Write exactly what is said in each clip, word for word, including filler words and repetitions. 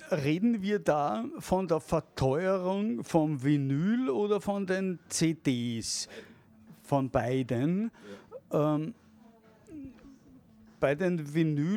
reden wir da von der Verteuerung vom Vinyl oder von den C Ds? Von beiden. Ähm, bei den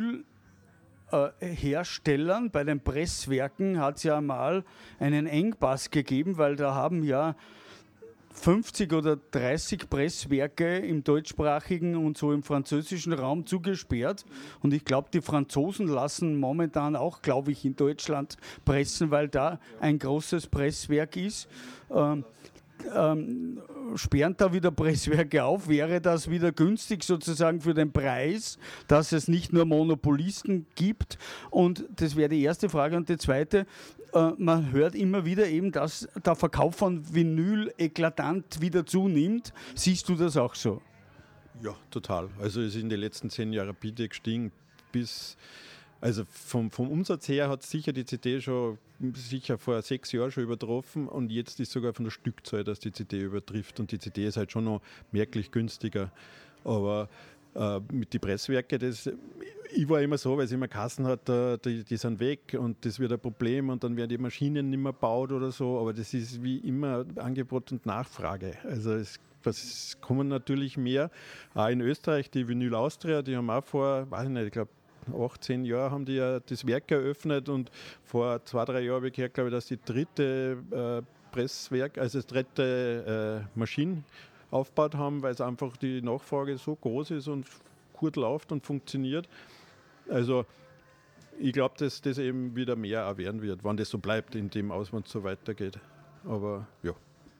Vinylherstellern, bei den Presswerken hat es ja mal einen Engpass gegeben, weil da haben ja fünfzig oder dreißig Presswerke im deutschsprachigen und so im französischen Raum zugesperrt. Und ich glaube, die Franzosen lassen momentan auch, glaube ich, in Deutschland pressen, weil da ein großes Presswerk ist. Ähm, ähm, sperren da wieder Presswerke auf? Wäre das wieder günstig sozusagen für den Preis, dass es nicht nur Monopolisten gibt? Und das wäre die erste Frage. Und die zweite, äh, man hört immer wieder eben, dass der Verkauf von Vinyl eklatant wieder zunimmt. Siehst du das auch so? Ja, total. Also es ist in den letzten zehn Jahren rapide gestiegen bis... Also vom, vom Umsatz her hat sicher die C D schon sicher vor sechs Jahren schon übertroffen und jetzt ist sogar von der Stückzahl, dass die C D übertrifft und die C D ist halt schon noch merklich günstiger. Aber äh, mit den Presswerken, das, ich war immer so, weil es immer Kassen hat, die, die sind weg und das wird ein Problem und dann werden die Maschinen nicht mehr gebaut oder so, aber das ist wie immer Angebot und Nachfrage. Also es es kommen natürlich mehr. Auch in Österreich, die Vinyl Austria, die haben auch vor, weiß ich nicht, ich glaube achtzehn Jahre haben die ja das Werk eröffnet und vor zwei, drei Jahren habe ich gehört, glaube ich, dass die dritte äh, Presswerk, also das dritte äh, Maschine aufgebaut haben, weil es einfach die Nachfrage so groß ist und gut läuft und funktioniert. Also ich glaube, dass das eben wieder mehr auch werden wird, wenn das so bleibt, in dem Ausmaß so weitergeht. Aber ja.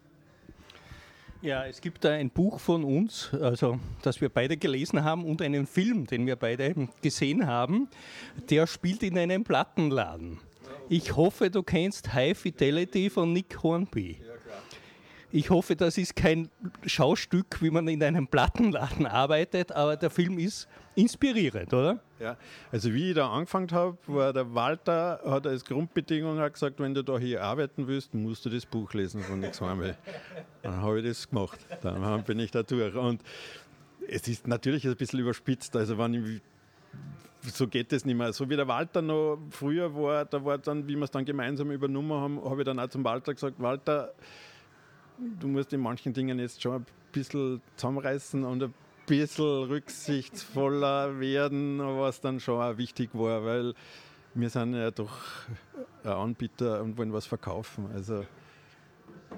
Ja, es gibt da ein Buch von uns, also das wir beide gelesen haben und einen Film, den wir beide gesehen haben, der spielt in einem Plattenladen. Ich hoffe, du kennst High Fidelity von Nick Hornby. Ich hoffe, das ist kein Schaustück, wie man in einem Plattenladen arbeitet, aber der Film ist inspirierend, oder? Ja, also wie ich da angefangen habe, war der Walter, hat als Grundbedingung auch gesagt, wenn du da hier arbeiten willst, musst du das Buch lesen von Nick Hornby. Dann habe ich das gemacht, dann bin ich da durch. Und es ist natürlich ein bisschen überspitzt, also wenn ich so geht es nicht mehr. So wie der Walter noch früher war, da war dann, wie wir es dann gemeinsam übernommen haben, habe ich dann auch zum Walter gesagt, Walter, du musst in manchen Dingen jetzt schon ein bisschen zusammenreißen und ein bisschen rücksichtsvoller werden, was dann schon auch wichtig war, weil wir sind ja doch ein Anbieter und wollen was verkaufen. Also